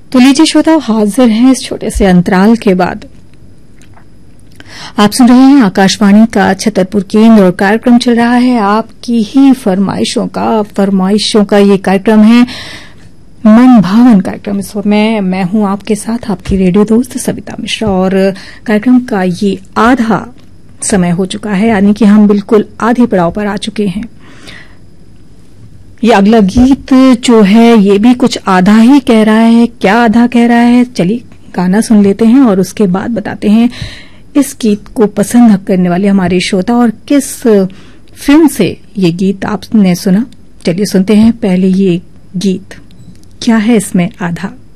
तो लीजिए श्रोताओ, हाजिर हैं इस छोटे से अंतराल के बाद। आप सुन रहे हैं आकाशवाणी का छतरपुर केंद्र और कार्यक्रम चल रहा है आपकी ही फरमाइशों का ये कार्यक्रम है मन भावन कार्यक्रम। इस वक्त मैं हूं आपके साथ, आपकी रेडियो दोस्त सविता मिश्रा, और कार्यक्रम का ये आधा समय हो चुका है, यानी कि हम बिल्कुल आधे पड़ाव पर आ चुके हैं। ये अगला गीत जो है ये भी कुछ आधा ही कह रहा है। क्या आधा कह रहा है, चलिए गाना सुन लेते हैं और उसके बाद बताते हैं इस गीत को पसंद करने वाले हमारे श्रोता और किस फिल्म से ये गीत आपने सुना। चलिए सुनते हैं पहले ये गीत, क्या है इसमें आधा।